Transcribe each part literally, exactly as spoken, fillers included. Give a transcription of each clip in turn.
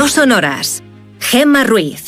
No son horas. Gemma Ruiz.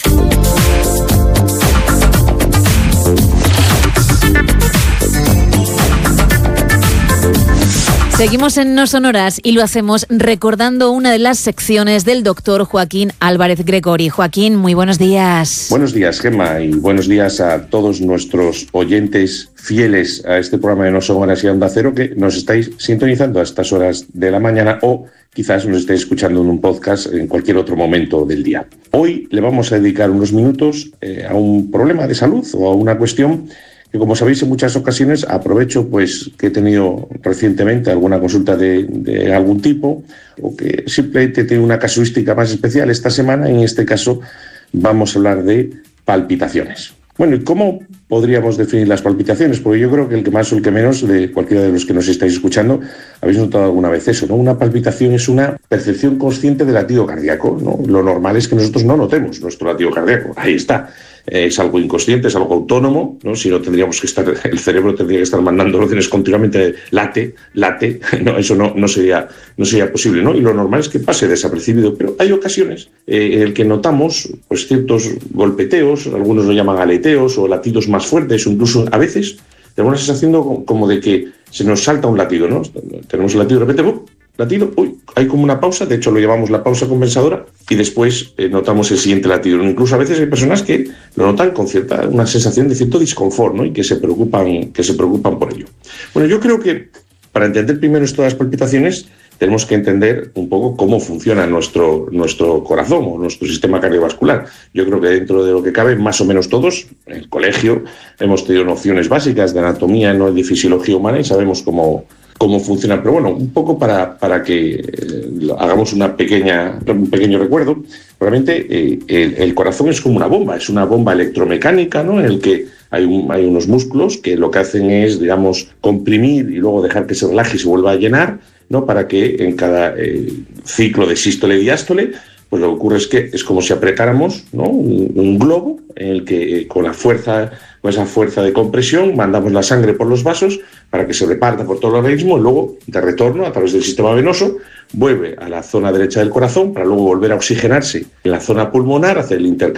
Seguimos en No Son Horas y lo hacemos recordando una de las secciones del doctor Joaquín Álvarez Gregori. Joaquín, muy buenos días. Buenos días, Gemma, y buenos días a todos nuestros oyentes fieles a este programa de No Son Horas y Onda Cero, que nos estáis sintonizando a estas horas de la mañana o quizás nos estéis escuchando en un podcast en cualquier otro momento del día. Hoy le vamos a dedicar unos minutos eh, a un problema de salud o a una cuestión que, como sabéis, en muchas ocasiones aprovecho pues que he tenido recientemente alguna consulta de, de algún tipo o que simplemente tiene una casuística más especial esta semana. En este caso vamos a hablar de palpitaciones. Bueno, ¿y cómo podríamos definir las palpitaciones? Porque yo creo que el que más o el que menos de cualquiera de los que nos estáis escuchando habéis notado alguna vez eso, ¿no? Una palpitación es una percepción consciente del latido cardíaco, ¿no? Lo normal es que nosotros no notemos nuestro latido cardíaco. Ahí está. Es algo inconsciente, es algo autónomo, ¿no? Si no tendríamos que estar, el cerebro tendría que estar mandando órdenes continuamente, late, late, no, eso no, no, sería, no sería posible, ¿no? Y lo normal es que pase desapercibido, pero hay ocasiones eh, en el que notamos pues, ciertos golpeteos, algunos lo llaman aleteos o latidos más fuertes, o incluso a veces tenemos la sensación como de que se nos salta un latido, ¿no? Tenemos el latido de repente, ¡bum! Latido, uy, hay como una pausa, de hecho lo llamamos la pausa compensadora, y después eh, notamos el siguiente latido. Incluso a veces hay personas que lo notan con cierta, una sensación de cierto disconfort, ¿no? Y que se preocupan, que se preocupan por ello. Bueno, yo creo que para entender primero esto de las palpitaciones tenemos que entender un poco cómo funciona nuestro, nuestro corazón o nuestro sistema cardiovascular. Yo creo que dentro de lo que cabe, más o menos todos, en el colegio hemos tenido nociones básicas de anatomía, no de fisiología humana, y sabemos cómo cómo funciona, pero bueno, un poco para, para que eh, hagamos una pequeña, un pequeño recuerdo. Realmente eh, el, el corazón es como una bomba, es una bomba electromecánica, ¿no? En el que hay, un, hay unos músculos que lo que hacen es, digamos, comprimir y luego dejar que se relaje y se vuelva a llenar, ¿no? Para que en cada eh, ciclo de sístole y diástole, pues lo que ocurre es que es como si apretáramos, ¿no? un, un globo en el que eh, con la fuerza, con esa fuerza de compresión mandamos la sangre por los vasos para que se reparta por todo el organismo y luego de retorno a través del sistema venoso vuelve a la zona derecha del corazón para luego volver a oxigenarse en la zona pulmonar, hacer el intercambio